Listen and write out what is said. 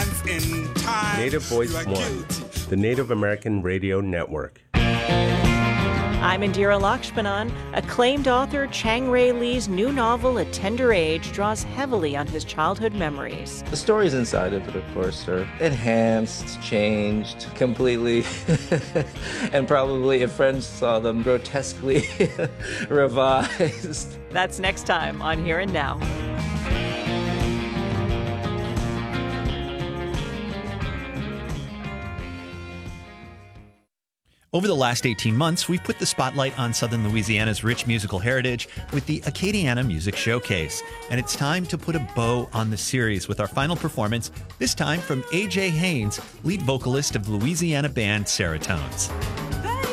Native Voice One, the Native American Radio Network. I'm Indira Lakshmanan. Acclaimed author Chang Rae Lee's new novel, A Tender Age, draws heavily on his childhood memories. The stories inside of it, of course, are enhanced, changed completely, and probably, if friends saw them, grotesquely revised. That's next time on Here and Now. Over the last 18 months, we've put the spotlight on Southern Louisiana's rich musical heritage with the Acadiana Music Showcase. And it's time to put a bow on the series with our final performance, this time from A.J. Haynes, lead vocalist of Louisiana band Seratones.